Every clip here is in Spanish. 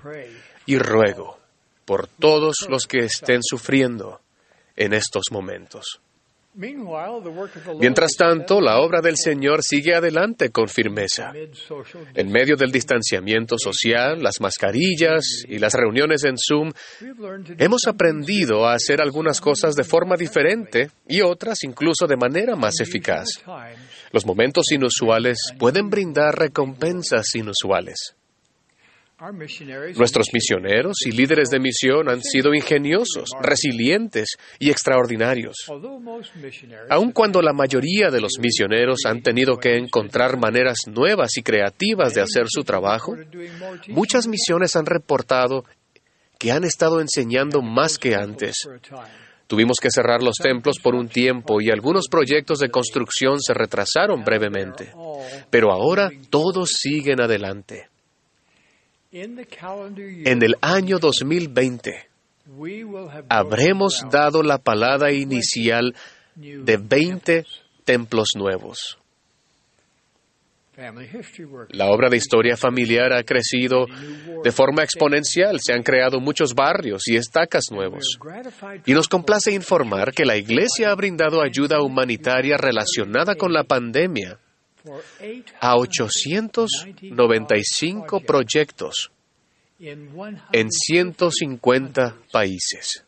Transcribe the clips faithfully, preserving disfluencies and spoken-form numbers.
y ruego por todos los que estén sufriendo en estos momentos. Mientras tanto, la obra del Señor sigue adelante con firmeza. En medio del distanciamiento social, las mascarillas y las reuniones en Zoom, hemos aprendido a hacer algunas cosas de forma diferente y otras incluso de manera más eficaz. Los momentos inusuales pueden brindar recompensas inusuales. Nuestros misioneros y líderes de misión han sido ingeniosos, resilientes y extraordinarios. Aun cuando la mayoría de los misioneros han tenido que encontrar maneras nuevas y creativas de hacer su trabajo, muchas misiones han reportado que han estado enseñando más que antes. Tuvimos que cerrar los templos por un tiempo y algunos proyectos de construcción se retrasaron brevemente, pero ahora todos siguen adelante. En el año dos mil veinte, habremos dado la palada inicial de veinte templos nuevos. La obra de historia familiar ha crecido de forma exponencial. Se han creado muchos barrios y estacas nuevos. Y nos complace informar que la Iglesia ha brindado ayuda humanitaria relacionada con la pandemia a ochocientos noventa y cinco proyectos en ciento cincuenta países.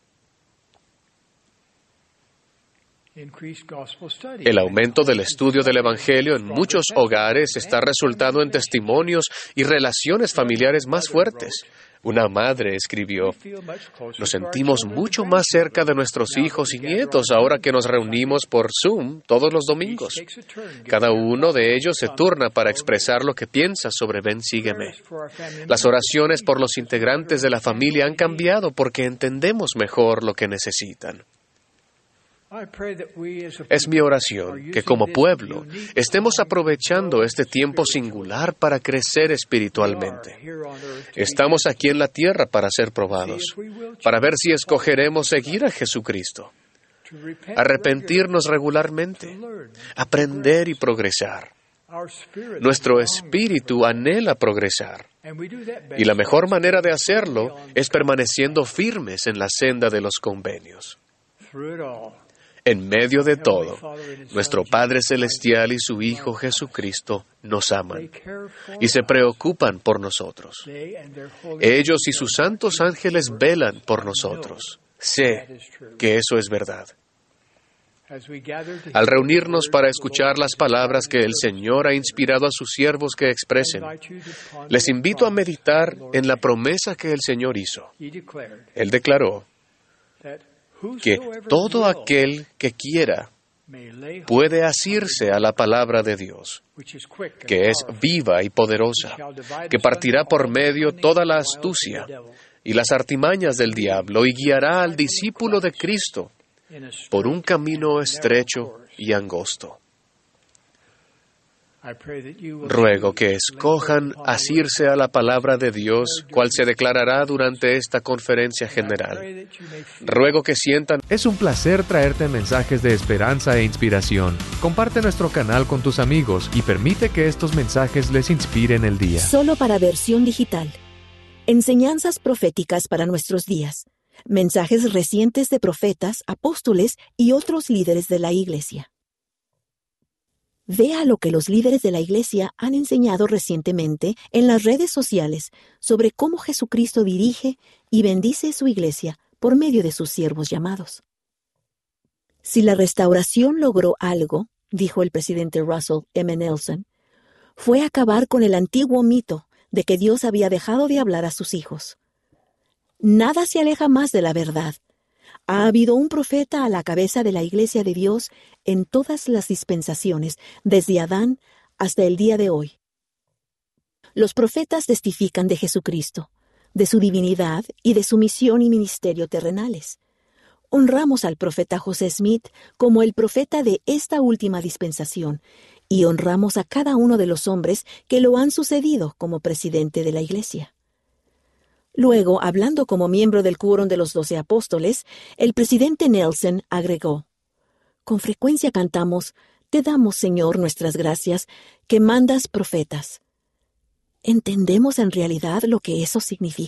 El aumento del estudio del Evangelio en muchos hogares está resultando en testimonios y relaciones familiares más fuertes. Una madre escribió: "Nos sentimos mucho más cerca de nuestros hijos y nietos ahora que nos reunimos por Zoom todos los domingos. Cada uno de ellos se turna para expresar lo que piensa sobre Ven, sígueme. Las oraciones por los integrantes de la familia han cambiado porque entendemos mejor lo que necesitan". Es mi oración que como pueblo estemos aprovechando este tiempo singular para crecer espiritualmente. Estamos aquí en la tierra para ser probados, para ver si escogeremos seguir a Jesucristo, arrepentirnos regularmente, aprender y progresar. Nuestro espíritu anhela progresar, y la mejor manera de hacerlo es permaneciendo firmes en la senda de los convenios. En medio de todo, nuestro Padre Celestial y su Hijo Jesucristo nos aman y se preocupan por nosotros. Ellos y sus santos ángeles velan por nosotros. Sé que eso es verdad. Al reunirnos para escuchar las palabras que el Señor ha inspirado a sus siervos que expresen, les invito a meditar en la promesa que el Señor hizo. Él declaró que todo aquel que quiera puede asirse a la palabra de Dios, que es viva y poderosa, que partirá por medio toda la astucia y las artimañas del diablo y guiará al discípulo de Cristo por un camino estrecho y angosto. Ruego que escojan asirse a la palabra de Dios, cual se declarará durante esta conferencia general. Ruego que sientan... Es un placer traerte mensajes de esperanza e inspiración. Comparte nuestro canal con tus amigos y permite que estos mensajes les inspiren el día. Solo para versión digital. Enseñanzas proféticas para nuestros días. Mensajes recientes de profetas, apóstoles y otros líderes de la Iglesia. Vea lo que los líderes de la Iglesia han enseñado recientemente en las redes sociales sobre cómo Jesucristo dirige y bendice su Iglesia por medio de sus siervos llamados. Si la restauración logró algo, dijo el presidente Russell M. Nelson, fue acabar con el antiguo mito de que Dios había dejado de hablar a sus hijos. Nada se aleja más de la verdad. Ha habido un profeta a la cabeza de la Iglesia de Dios en todas las dispensaciones, desde Adán hasta el día de hoy. Los profetas testifican de Jesucristo, de su divinidad y de su misión y ministerio terrenales. Honramos al profeta José Smith como el profeta de esta última dispensación y honramos a cada uno de los hombres que lo han sucedido como presidente de la Iglesia. Luego, hablando como miembro del quórum de los doce apóstoles, el presidente Nelson agregó: con frecuencia cantamos, «Te damos, Señor, nuestras gracias, que mandas profetas». ¿Entendemos en realidad lo que eso significa?